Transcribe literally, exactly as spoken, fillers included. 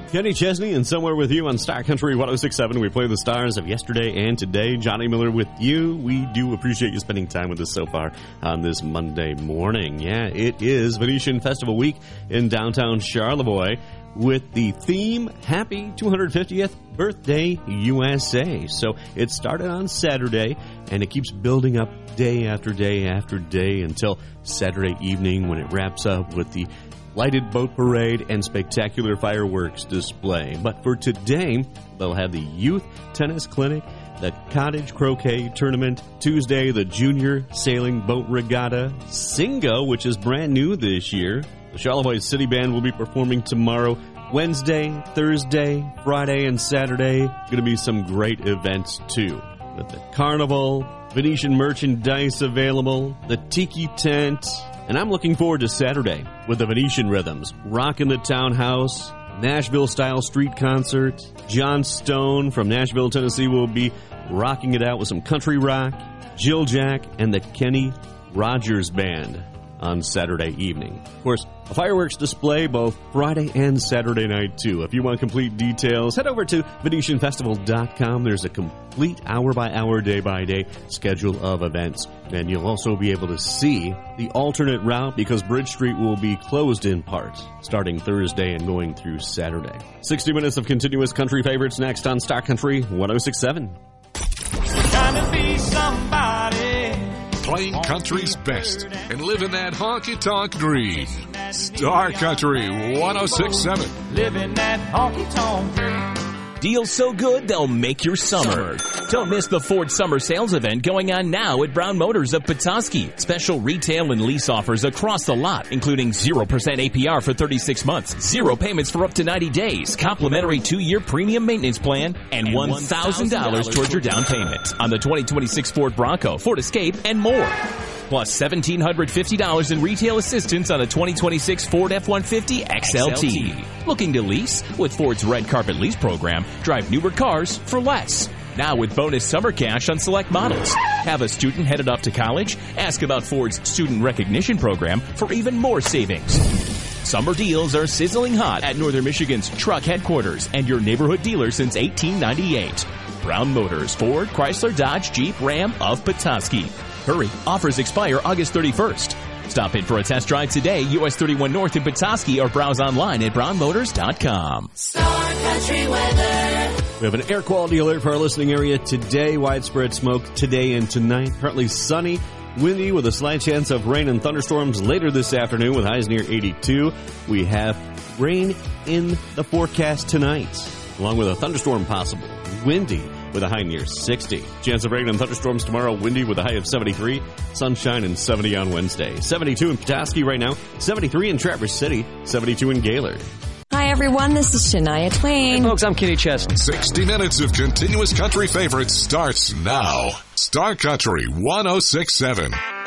Kenny Chesney and Somewhere With You on Star Country one oh six point seven. We play the stars of yesterday and today. Johnny Miller with you. We do appreciate you spending time with us so far on this Monday morning. Yeah, it is Venetian Festival Week in downtown Charlevoix with the theme Happy two hundred fiftieth Birthday U S A. So it started on Saturday and it keeps building up day after day after day until Saturday evening when it wraps up with the lighted boat parade and spectacular fireworks display. But for today, they'll have the youth tennis clinic, the cottage croquet tournament, Tuesday, the junior sailing boat regatta, Singo, which is brand new this year. The Charlevoix City Band will be performing tomorrow, Wednesday, Thursday, Friday, and Saturday. Going to be some great events, too. With the carnival, Venetian merchandise available, the tiki tent. And I'm looking forward to Saturday with the Venetian Rhythms, Rockin' the Townhouse, Nashville-style street concert. John Stone from Nashville, Tennessee will be rocking it out with some country rock. Jill Jack and the Kenny Rogers Band on Saturday evening. Of course, a fireworks display both Friday and Saturday night, too. If you want complete details, head over to Venetian Festival dot com. There's a complete hour-by-hour, day-by-day schedule of events. And you'll also be able to see the alternate route because Bridge Street will be closed in part starting Thursday and going through Saturday. sixty minutes of continuous country favorites next on Star Country one oh six point seven. Trying to be somebody. Playing country's best and living that honky-tonk dream. Star Country one oh six point seven. Living that honky-tonk dream. Deals so good, they'll make your summer. Don't miss the Ford Summer Sales event going on now at Brown Motors of Petoskey. Special retail and lease offers across the lot, including zero percent A P R for thirty-six months, zero payments for up to ninety days, complimentary two-year premium maintenance plan, and one thousand dollars towards your down payment on the twenty twenty-six Ford Bronco, Ford Escape, and more. Plus one thousand seven hundred fifty dollars in retail assistance on a twenty twenty-six Ford F one fifty X L T. Looking to lease? With Ford's Red Carpet Lease program, drive newer cars for less. Now with bonus summer cash on select models. Have a student headed off to college? Ask about Ford's Student Recognition program for even more savings. Summer deals are sizzling hot at Northern Michigan's truck headquarters and your neighborhood dealer since eighteen ninety-eight. Brown Motors, Ford, Chrysler, Dodge, Jeep, Ram of Petoskey. Hurry, offers expire August thirty-first. Stop in for a test drive today, U S thirty-one North in Petoskey, or browse online at brown motors dot com. Star Country weather. We have an air quality alert for our listening area today. Widespread smoke today and tonight. Currently sunny, windy with a slight chance of rain and thunderstorms later this afternoon with highs near eighty-two. We have rain in the forecast tonight, along with a thunderstorm possible. Windy with a high near sixty. Chance of rain and thunderstorms tomorrow, windy with a high of seventy-three. Sunshine and seventy on Wednesday. seventy-two in Petoskey right now, seventy-three in Traverse City, seventy-two in Gaylord. Hi, everyone. This is Shania Twain. Hey, folks, I'm Kenny Chesney. sixty minutes of continuous country favorites starts now. Star Country one oh six point seven.